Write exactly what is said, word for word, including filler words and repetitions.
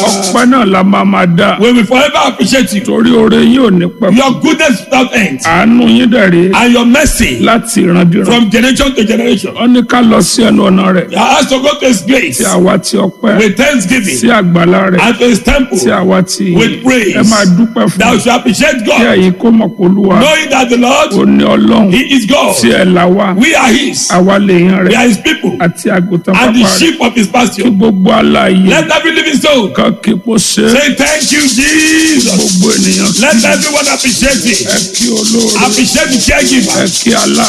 ọpẹ́ náà la máa máa dá. We will forever appreciate you. torí oore yín ò ní pẹ́. Your goodness without end. àánú yín dẹ̀rẹ̀. And your mercy láti ìrandíran. from generation to generation. ó ní ká lọ sí ẹnu ọ̀nà rẹ̀. You are asked to go to his place tí àwa ti ọpẹ́. with thanksgiving sí àgbàlá rẹ̀. and to his temple tí àwa ti. with praise. ẹ máa dúpẹ́ fún. Thou shalt appreciate kí God, ẹ̀yin kó mọ̀ pé Olúwa. knowing that the Lord, ó ní Ọlọ́run. he is God. tí ẹ̀ là wá. We are his. àwa lè yan We rẹ̀. are his people àti àgùntàn and the pápá rẹ̀. sheep of his kí pasture. gbogbo alààyè. Let every living soul kan kí kó ṣe. say thank you, Jesus. gbogbo ènìyàn. Let everyone appreciate ẹ it. kí olóore. Appreciate the ẹ caregiver. kí aláàánú.